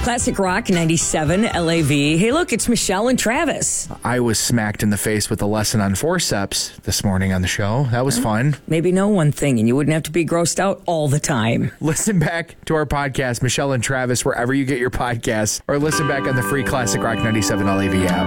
Classic Rock 97 LAV. Hey, look, it's Michelle and Travis. I was smacked in the face with a lesson on forceps this morning on the show. That was fun. Maybe know one thing and you wouldn't have to be grossed out all the time. Listen back to our podcast, Michelle and Travis, wherever you get your podcasts, or listen back on the free Classic Rock 97 LAV app.